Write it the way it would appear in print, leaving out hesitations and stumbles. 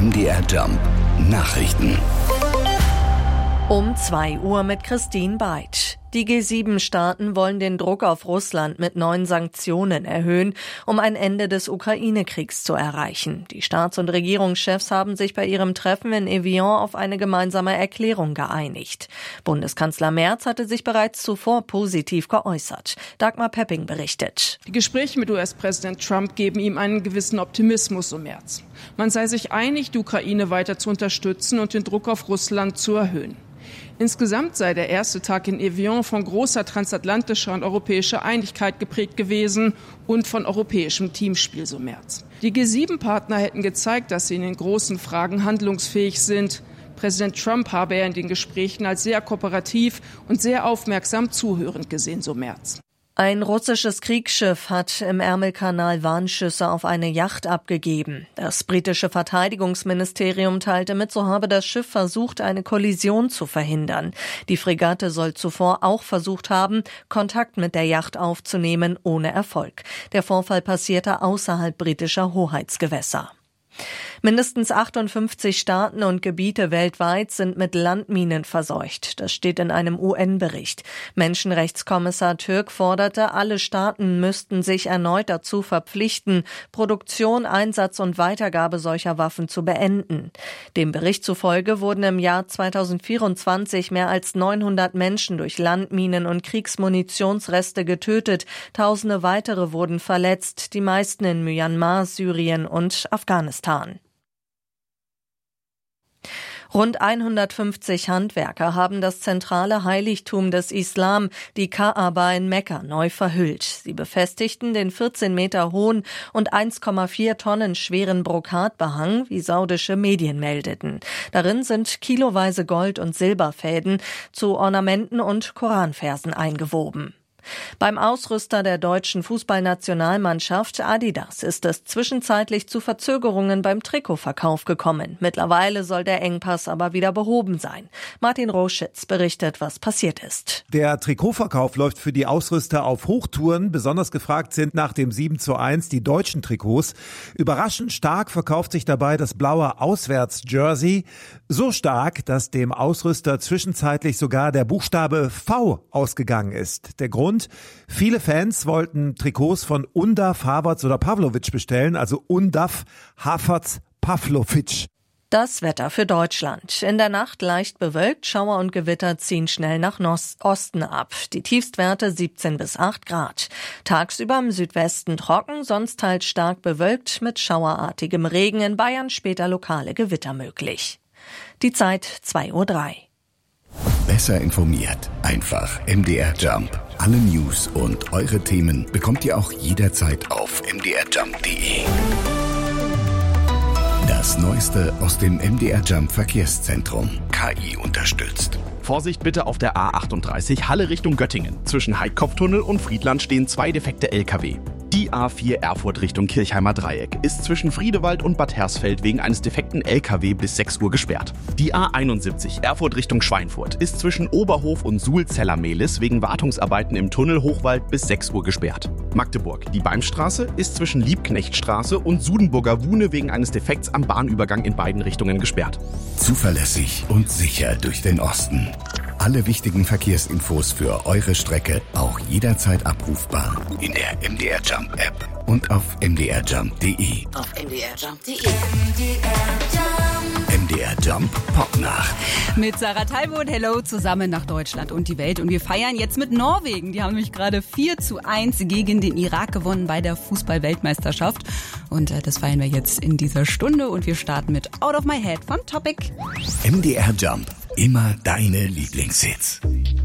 MDR Jump Nachrichten. Um 2 Uhr mit Christine Beitsch. Die G7-Staaten wollen den Druck auf Russland mit neuen Sanktionen erhöhen, um ein Ende des Ukraine-Kriegs zu erreichen. Die Staats- und Regierungschefs haben sich bei ihrem Treffen in Evian auf eine gemeinsame Erklärung geeinigt. Bundeskanzler Merz hatte sich bereits zuvor positiv geäußert. Dagmar Pepping berichtet. Die Gespräche mit US-Präsident Trump geben ihm einen gewissen Optimismus, so Merz. Man sei sich einig, die Ukraine weiter zu unterstützen und den Druck auf Russland zu erhöhen. Insgesamt sei der erste Tag in Evian von großer transatlantischer und europäischer Einigkeit geprägt gewesen und von europäischem Teamspiel, so Merz. Die G7-Partner hätten gezeigt, dass sie in den großen Fragen handlungsfähig sind. Präsident Trump habe er in den Gesprächen als sehr kooperativ und sehr aufmerksam zuhörend gesehen, so Merz. Ein russisches Kriegsschiff hat im Ärmelkanal Warnschüsse auf eine Yacht abgegeben. Das britische Verteidigungsministerium teilte mit, so habe das Schiff versucht, eine Kollision zu verhindern. Die Fregatte soll zuvor auch versucht haben, Kontakt mit der Yacht aufzunehmen, ohne Erfolg. Der Vorfall passierte außerhalb britischer Hoheitsgewässer. Mindestens 58 Staaten und Gebiete weltweit sind mit Landminen verseucht. Das steht in einem UN-Bericht. Menschenrechtskommissar Türk forderte, alle Staaten müssten sich erneut dazu verpflichten, Produktion, Einsatz und Weitergabe solcher Waffen zu beenden. Dem Bericht zufolge wurden im Jahr 2024 mehr als 900 Menschen durch Landminen und Kriegsmunitionsreste getötet. Tausende weitere wurden verletzt, die meisten in Myanmar, Syrien und Afghanistan. Rund 150 Handwerker haben das zentrale Heiligtum des Islam, die Kaaba in Mekka, neu verhüllt. Sie befestigten den 14 Meter hohen und 1,4 Tonnen schweren Brokatbehang, wie saudische Medien meldeten. Darin sind kiloweise Gold- und Silberfäden zu Ornamenten und Koranversen eingewoben. Beim Ausrüster der deutschen Fußballnationalmannschaft Adidas ist es zwischenzeitlich zu Verzögerungen beim Trikotverkauf gekommen. Mittlerweile soll der Engpass aber wieder behoben sein. Martin Roschitz berichtet, was passiert ist. Der Trikotverkauf läuft für die Ausrüster auf Hochtouren. Besonders gefragt sind nach dem 7:1 die deutschen Trikots. Überraschend stark verkauft sich dabei das blaue Auswärts-Jersey. So stark, dass dem Ausrüster zwischenzeitlich sogar der Buchstabe V ausgegangen ist. Der Grund: viele Fans wollten Trikots von Undaf, Havertz oder Pavlovic bestellen, also Undaf, Havertz, Pavlovic. Das Wetter für Deutschland. In der Nacht leicht bewölkt, Schauer und Gewitter ziehen schnell nach Osten ab. Die Tiefstwerte 17 bis 8 Grad. Tagsüber im Südwesten trocken, sonst teils stark bewölkt mit schauerartigem Regen. In Bayern später lokale Gewitter möglich. Die Zeit 2:03 Uhr. Besser informiert. Einfach MDR Jump. Alle News und eure Themen bekommt ihr auch jederzeit auf mdrjump.de. Das Neueste aus dem MDR Jump Verkehrszentrum. KI unterstützt. Vorsicht bitte auf der A38 Halle Richtung Göttingen. Zwischen Heidkopftunnel und Friedland stehen 2 defekte LKW. Die A4 Erfurt Richtung Kirchheimer Dreieck ist zwischen Friedewald und Bad Hersfeld wegen eines defekten LKW bis 6 Uhr gesperrt. Die A71 Erfurt Richtung Schweinfurt ist zwischen Oberhof und Suhl-Zeller-Mehlis wegen Wartungsarbeiten im Tunnel Hochwald bis 6 Uhr gesperrt. Magdeburg, die Beimstraße ist zwischen Liebknechtstraße und Sudenburger Wuhne wegen eines Defekts am Bahnübergang in beiden Richtungen gesperrt. Zuverlässig und sicher durch den Osten. Alle wichtigen Verkehrsinfos für eure Strecke auch jederzeit abrufbar in der MDR Jump App und auf mdrjump.de. Auf mdrjump.de. MDR Jump Popnacht. Mit Sarah Talbot, hello, zusammen nach Deutschland und die Welt. Und wir feiern jetzt mit Norwegen. Die haben nämlich gerade 4:1 gegen den Irak gewonnen bei der Fußball-Weltmeisterschaft. Und das feiern wir jetzt in dieser Stunde. Und wir starten mit Out of My Head von Topic. MDR Jump. Immer deine Lieblingshits.